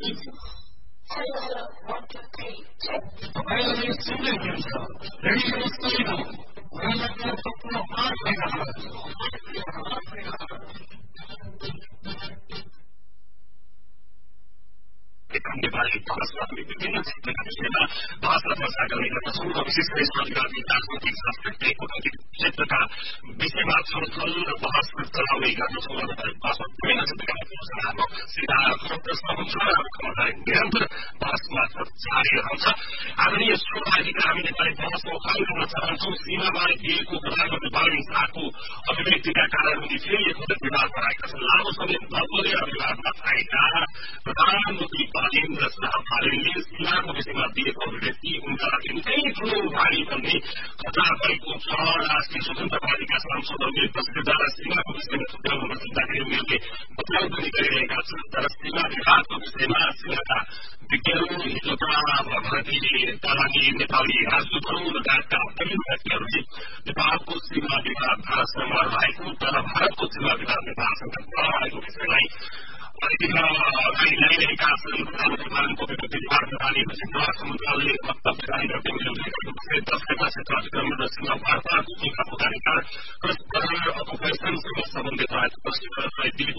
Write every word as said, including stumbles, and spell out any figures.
तपाईँले सुन्दै हुनुहुन्छ रेडियो स्टेसन नेपाली भाषा विभिन्न क्षेत्रका विषयमा भाषा चर्चा गर्ने गर्दछौँ र विशेष गरी संस्कृत राजनैतिक सांस्कृतिक कूटनीतिक क्षेत्रका विषयमा छलफल र बहस चलाउने गर्दछौँ र भाषा विभिन्न क्षेत्रका सूचनाहरू सिधा प्रश्न हुन्छ र निरन्तर बहस मार्फत जारी रहन्छ। आदरणीय श्रोताहरू हामी नेपाली भाषामा उखान गर्न चाहन्छौँ सीमाबारे दिएको प्रधानमन्त्री बालिङ शाहको अभिव्यक्तिका कारण उनी फेरि एकपटक विवाद बनाएका छन्। लामो समय बदलेर विवादमा आएका प्रधानमन्त्री बालिङ शाह बालिङले सीमाको विषयमा दिएको अभिव्यक्ति उनका लागि निकै ठूलो भारी भन्ने घटना भएको छ। राष्ट्रिय स्वतन्त्र पार्टीका सांसदहरूले प्रसिद्धद्वारा सीमाको विषयमा छुट्याउन नसक्दाखेरि उनीहरूले बताउ पनि गरिरहेका छन्। तर सीमा विवादको विषयमा सीमाका विज्ञहरू हिजोका भारतीय तलानी नेपाली राजदूतहरू लगायतका विभिन्न व्यक्तिहरूले नेपालको सीमा विवाद भारतसँग रहेको तर भारतको सीमा विवाद नेपालसँग नरहेको विषयलाई ल्याइरहेका छन्। प्रधानमन्त्री बालिङको अभिव्यक्तिबाट नेपालीपछि परराष्ट्र मन्त्रालयले वक्तव्य जारी गर्दै उनीहरूले दक्षिणका क्षेत्र अतिक्रमण र सीमा वार्ताको चिन्ता पुगारिकार क्रस बर्डर अकुपेसनसँग सम्बन्धित रहेको प्रश्नलाई दिएको